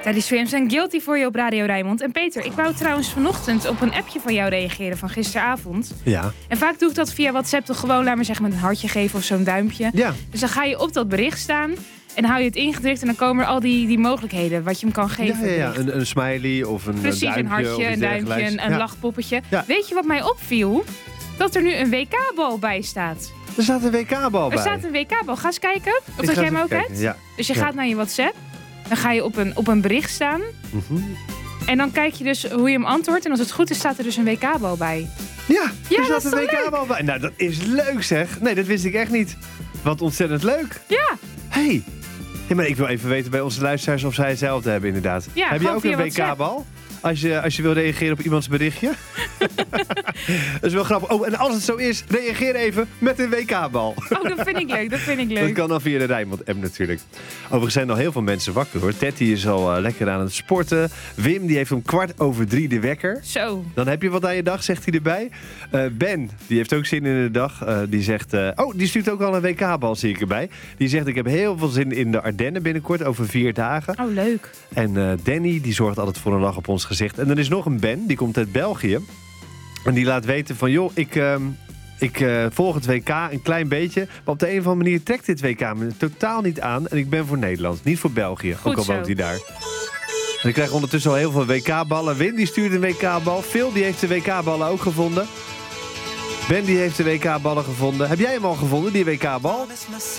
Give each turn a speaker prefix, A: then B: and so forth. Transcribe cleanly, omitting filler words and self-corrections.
A: Teddy Swims en Guilty voor je op Radio Rijnmond. En Peter, ik wou trouwens vanochtend op een appje van jou reageren van gisteravond.
B: Ja.
A: En vaak doe ik dat via WhatsApp toch gewoon, laat maar zeggen, met een hartje geven of zo'n duimpje.
B: Ja.
A: Dus dan ga je op dat bericht staan en hou je het ingedrukt en dan komen er al die mogelijkheden wat je hem kan geven.
B: Ja. Een smiley of een
A: Precies,
B: duimpje.
A: een hartje, een duimpje, een lachpoppetje. Ja. Weet je wat mij opviel? Dat er nu een WK-bal bij staat.
B: Er staat een WK-bal bij.
A: Er staat een WK-bal. Ga eens kijken of dat jij hem ook hebt.
B: Ja.
A: Dus je gaat naar je WhatsApp. Dan ga je op een bericht staan.
B: Mm-hmm.
A: En dan kijk je dus hoe je hem antwoordt. En als het goed is, staat er dus een WK-bal bij.
B: Ja, er
A: dat
B: staat
A: is
B: een
A: toch
B: WK-bal bij. Nou, dat is leuk zeg. Nee, dat wist ik echt niet. Wat ontzettend leuk.
A: Ja.
B: Hey, maar ik wil even weten bij onze luisteraars of zij hetzelfde hebben inderdaad.
A: Ja,
B: heb je ook een
A: WhatsApp.
B: WK-bal? Als je wil reageren op iemands berichtje. Dat is wel grappig. Oh, en als het zo is, reageer even met een WK-bal.
A: Oh, dat vind ik leuk. Dat
B: kan dan via de Rijnmond-app natuurlijk. Overigens zijn nog heel veel mensen wakker hoor. Teddy is al lekker aan het sporten. Wim die heeft om 2:15 de wekker.
A: Zo.
B: Dan heb je wat aan je dag, zegt hij erbij. Ben, die heeft ook zin in de dag. Die zegt... die stuurt ook al een WK-bal, zie ik erbij. Die zegt, ik heb heel veel zin in de Ardennen binnenkort, over 4 dagen.
A: Oh, leuk.
B: En Danny, die zorgt altijd voor een lach op ons gezicht. En er is nog een Ben, die komt uit België. En die laat weten van, joh, ik volg het WK een klein beetje. Maar op de een of andere manier trekt dit WK me totaal niet aan. En ik ben voor Nederland, niet voor België.
A: Goed
B: ook al
A: zo.
B: woont hij daar. En ik krijg ondertussen al heel veel WK-ballen. Wim, die stuurt een WK-bal. Phil, die heeft de WK-ballen ook gevonden. Ben, die heeft de WK-ballen gevonden. Heb jij hem al gevonden, die WK-bal?